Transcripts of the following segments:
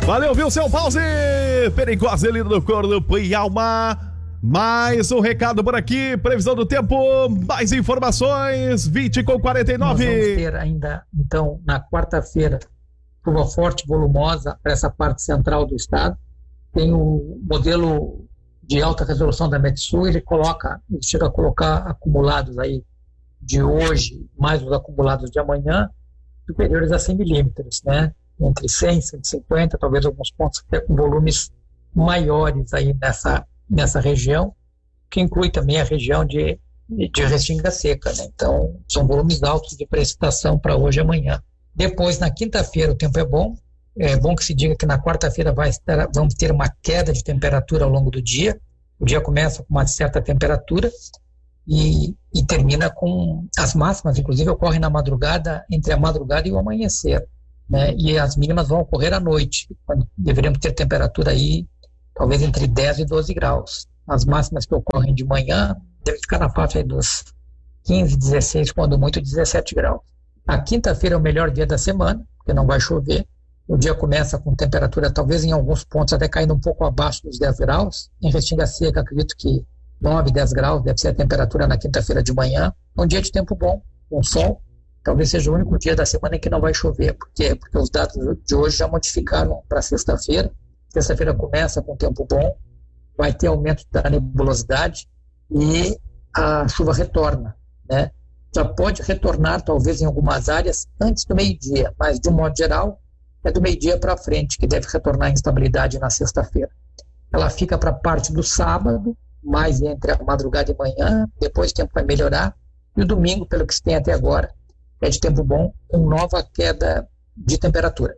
Valeu, viu, seu Pause? Pericose, lindo do corpo e alma. Mais um recado por aqui, previsão do tempo, mais informações, 20:49. Nós vamos ter ainda, então, na quarta-feira, chuva forte, volumosa para essa parte central do estado. Tem o modelo de alta resolução da Metsul, ele chega a colocar acumulados aí de hoje, mais os acumulados de amanhã, superiores a 100 milímetros, né? Entre 100 e 150, talvez alguns pontos até com volumes maiores aí nessa região, que inclui também a região de Restinga Seca, né? Então, são volumes altos de precipitação para hoje e amanhã. Depois, na quinta-feira, o tempo é bom que se diga que na quarta-feira vamos ter uma queda de temperatura ao longo do dia. O dia começa com uma certa temperatura e termina com as máximas, inclusive ocorrem na madrugada, entre a madrugada e o amanhecer, né? E as mínimas vão ocorrer à noite, quando deveríamos ter temperatura aí talvez entre 10 e 12 graus. As máximas que ocorrem de manhã devem ficar na faixa aí dos 15, 16, quando muito 17 graus. A quinta-feira é o melhor dia da semana, porque não vai chover. O dia começa com temperatura, talvez em alguns pontos até caindo um pouco abaixo dos 10 graus. Em Restinga Seca, acredito que 9, 10 graus deve ser a temperatura na quinta-feira de manhã. Um dia de tempo bom, com sol. Talvez seja o único dia da semana em que não vai chover. Por quê? Porque os dados de hoje já modificaram para sexta-feira. Sexta-feira começa com tempo bom, vai ter aumento da nebulosidade e a chuva retorna, né? Já pode retornar, talvez, em algumas áreas antes do meio-dia, mas, de um modo geral, é do meio-dia para frente que deve retornar a instabilidade na sexta-feira. Ela fica para a parte do sábado, mais entre a madrugada e manhã, depois o tempo vai melhorar, e o domingo, pelo que se tem até agora, é de tempo bom, com nova queda de temperatura.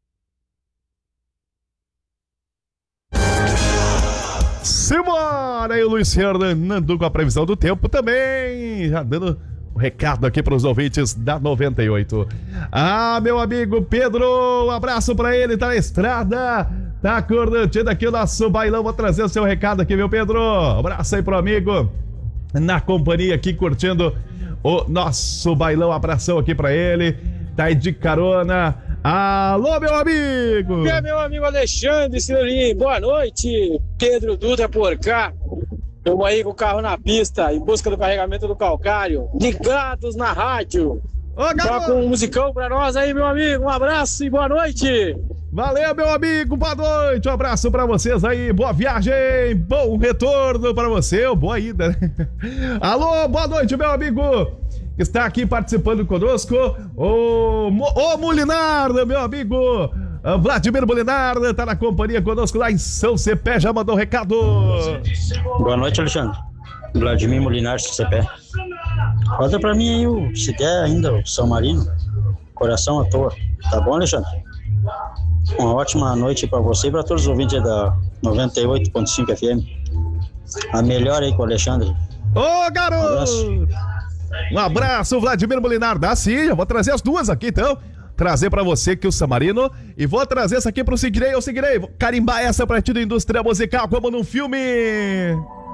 Simbora! E o Luiz Fernando com a previsão do tempo também, já dando um recado aqui para os ouvintes da 98. Ah, meu amigo Pedro, um abraço para ele, tá na estrada, tá curtindo aqui o nosso bailão. Vou trazer o seu recado aqui, meu Pedro. Abraço aí pro amigo na companhia aqui, curtindo o nosso bailão. Abração aqui para ele, tá aí de carona. Alô, meu amigo! Meu amigo Alexandre Cirolim, boa noite. Pedro Dutra por cá. Estamos aí com o carro na pista, em busca do carregamento do calcário. Ligados na rádio. Toca um musicão pra nós aí, meu amigo. Um abraço e boa noite. Valeu, meu amigo, boa noite. Um abraço pra vocês aí, boa viagem, bom retorno pra você, boa ida, né? Alô, boa noite, meu amigo. Está aqui participando conosco o Molinardo, meu amigo Vladimir Molinardo, está na companhia conosco lá em São Cepé, já mandou um recado. Boa noite, Alexandre. Vladimir Molinardo, São Cepé. Roda pra mim aí, se der ainda, o São Marino, coração à toa. Tá bom, Alexandre? Uma ótima noite pra você e pra todos os ouvintes da 98.5 FM. A melhor aí com o Alexandre. Ô, garoto! Um abraço, Vladimir Molinardo. Ah, sim, eu vou trazer as duas aqui, então. Trazer pra você aqui o Samarino. E vou trazer essa aqui pro Sidney. Ô, Sidney, vou carimbar essa pra ti do Indústria Musical como num filme.